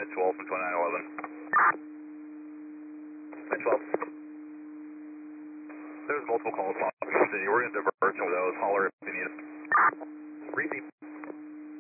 at 12 from 2911. At 12. There's multiple calls off the city. We're going to divert some of those. Holler if